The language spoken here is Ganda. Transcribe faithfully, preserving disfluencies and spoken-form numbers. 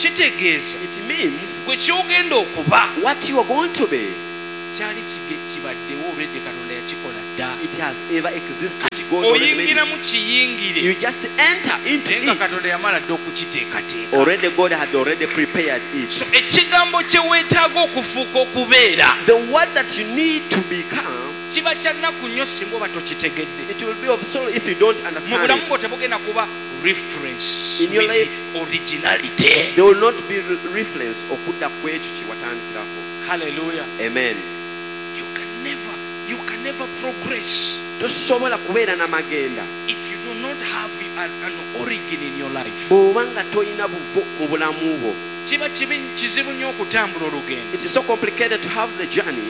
kitegeeza It means gwe kyogenda okuba what you are going to be, kyali kibaddewo obedde Katonda yakikola dda. it has ever existed. God already made oyingira mu it. kiyingire You just enter into naye nga it. Katonda yamala dda okukiteekateeka. Already God had already prepared So it. ekigambo kye weetaaga okufuuka okubeera The word that you need to become, kiba kya nnaku nnyo singa oba tokitegedde. it will be of sorrow if you don't Mu understand bulamu bwo it. tebugenda kuba reference In your with life- originality. There will not be re- reference okudda ku ekyo kye watandikirako. Hallelujah. Amen. You can never, you can never progress Tosobola kubeera n'amagenda if you do not have an, an origin in your life. bw'oba nga tolina buvo mu bulamu bwo. Kiba kibi kizibu nnyo okutambula olugendo. It is so complicated to have the journey